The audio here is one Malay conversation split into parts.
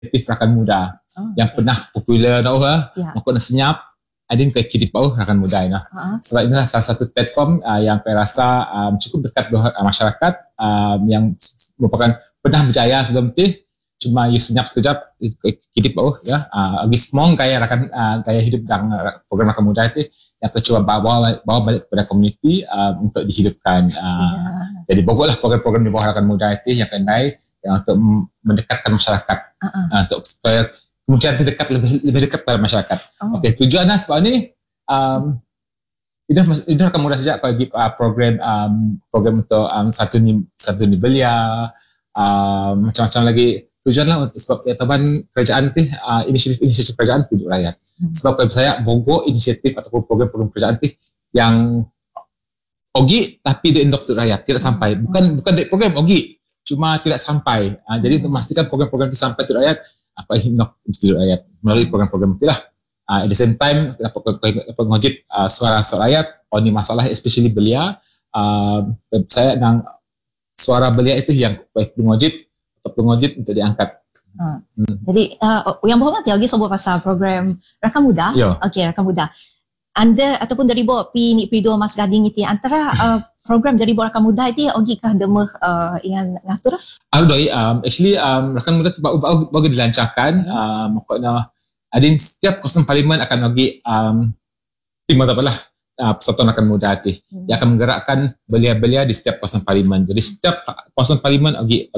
inisiatif rakan muda yang pernah popular maka nak senyap adin ke kidip bau rakan muda ini. Sebab inilah salah satu platform yang saya rasa cukup dekat dengan masyarakat yang merupakan pernah berjaya sebelum itu. Cuma you senyap sekejap kidip bau lagi semong gaya hidup dalam program rakan muda itu yang kita cuba bawa balik kepada komuniti untuk dihidupkan. Jadi bogotlah program-program di bawah rakan muda itu yang kendai yang untuk mendekatkan masyarakat untuk supaya kemudian lebih dekat kepada masyarakat. Okey, tujuannya sebab ni itu rakan muda sejak bagi program untuk satu ni belia macam-macam lagi. Tujuanlah untuk sebab taban kerajaan tu inisiatif kerajaan untuk rakyat. Sebab kalau saya Bogor inisiatif ataupun program-program kerajaan tu yang ogi tapi dia untuk rakyat tidak sampai. Bukan dari program ogi cuma tidak sampai. Jadi untuk memastikan program-program itu sampai ke rakyat apa untuk rakyat melalui program-program itulah. At the same time pengojit suara rakyat on masalah especially belia saya dan suara belia itu yang baik pengojit untuk diangkat. Jadi yang berhormat lagi sebut pasal program Rakan Muda. Okey, Rakan Muda. Anda ataupun dari bawah ni Prido Mas Gading itu antara program dari bawah Rakan Muda itu ogi kah demah ingat ngatur? Actually Rakan Muda tu baru dilancarkan maknanya adin setiap kawasan parlimen akan ogi tim atapalah Persatuan Rakan Muda itu yang akan menggerakkan belia-belia di setiap kawasan parlimen. Jadi setiap kawasan parlimen agi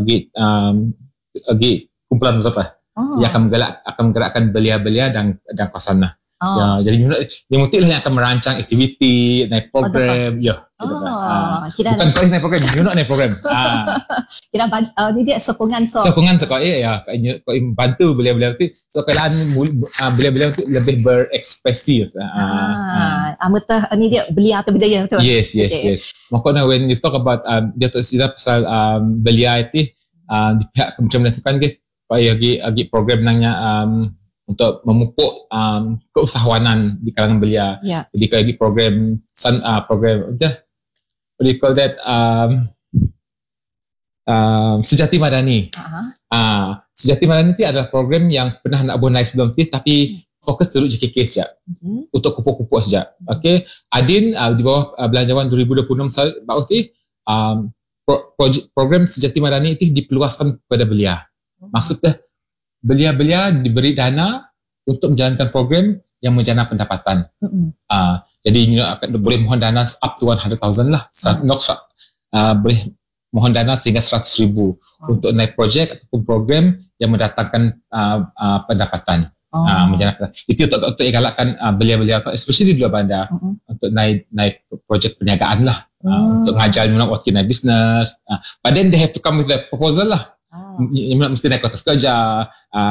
kumpulan apa? Yang akan menggerakkan belia-belia dan kawasan lah. Jadi Unit lah yang akan merancang aktiviti, naik program. Bukan kau naik program, Unit naik program. Kira ni dia sokongan sekolah kau bantu belia-belia itu supaya belia-belia itu lebih berekspresif. Amatah ni dia belia atau budaya betul? Yes. Makanya when you talk about dia tu sila pasal belia itu di pihak Kementerian Pendidikan ke bagi program nanya untuk memupuk keusahawanan di kalangan belia. Jadi kalau di program program what do you call that Sejati Madani. Sejati Madani itu adalah program yang pernah nak bonai sebelum itu tapi fokus teruk JKK sejak untuk kupuk-kupuk sejak. Okey, Adin di bawah Belanjawan 2026 bawah itu program Sejati Madani itu diperluaskan kepada belia. Maksudnya belia-belia diberi dana untuk menjalankan program yang menjana pendapatan. Jadi boleh mohon dana up to 100,000 lah. Boleh mohon dana sehingga 100,000 untuk naik projek ataupun program yang mendatangkan pendapatan. Itu untuk galakkan belia-belia especially di luar bandar untuk naik projek perniagaan lah. Untuk ngajar what naik business. But then they have to come with a proposal lah. Mesti naik atas kerja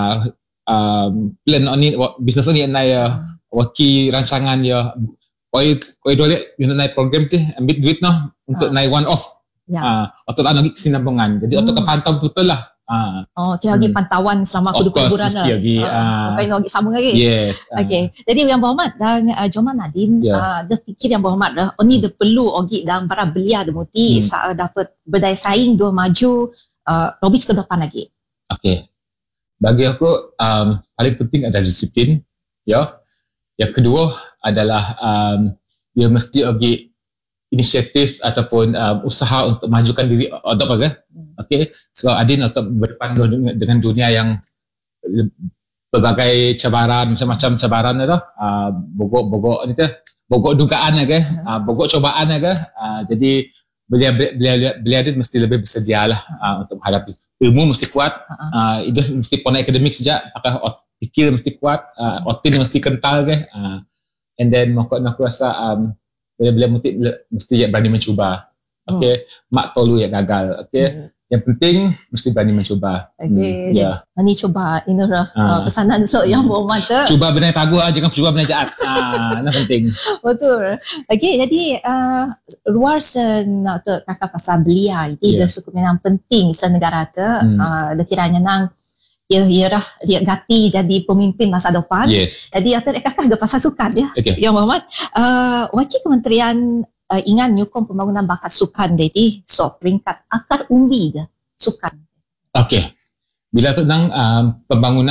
plan on it business ni naik waki rancangan ya koi dole naik program tu ambil duit noh untuk naik one off atau lagi kesinambungan jadi untuk kepantau betul lah kira lagi pantauan selama aku liburan lah bukan lagi sambung lagi jadi yang berhormat dan Joman Nadine dia fikir yang berhormat dah ni dia perlu ogi dalam para belia demuti dapat berdaya saing dua maju Robis ke depan lagi. Okey. Bagi aku paling penting adalah disiplin. Yang kedua adalah dia mesti bagi inisiatif ataupun usaha untuk majukan diri untuk okey. Sebab Adin untuk berdepan dengan dunia yang berbagai cabaran macam-macam cabaran tu bogok ni tu bogok dugaan bogok cobaan jadi belia dia mesti lebih bersedialah untuk menghadapi ilmu mesti kuat dia mesti pon akademik sejak fikir mesti kuat otin mesti kental and then aku rasa belia mesti berani mencuba mak tolu yang gagal yang penting mesti berani mencuba berani cuba ini pesanan yang berhormat cuba benar pagu jangan cuba benar jahat itu penting betul jadi luar untuk kakak pasal belia itu dia cukup memang penting senegara tu dia kiranya nang dia gati jadi pemimpin masa depan jadi atas kakak ada pasal sukan yang berhormat wakil kementerian ingat nyukong pembangunan bakat sukan jadi peringkat akar umbi ke sukan. Okey. bila tu nang pembangunan